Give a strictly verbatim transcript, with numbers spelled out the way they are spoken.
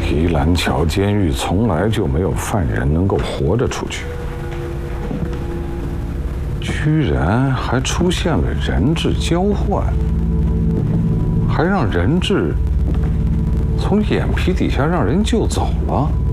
提篮桥监狱从来就没有犯人能够活着出去，居然还出现了人质交换，还让人质从眼皮底下让人救走了。